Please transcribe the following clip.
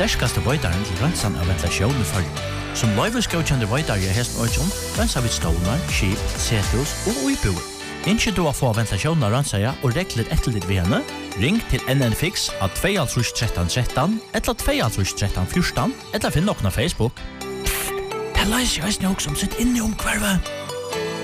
sterskaste veitaren til rensan av ventilasjon i følge. Som løyvesgodkjende veitare i hesten øyjon, rensa vid stålar, skip, sethus og uiboer. Innskjer du å få ventilasjonen av rensaja og reglet etterlitt ved henne, ring til NNFix av 21313 eller 21314 eller finn noen av Facebook. Det leiser jo også som sitt inne om kvarve.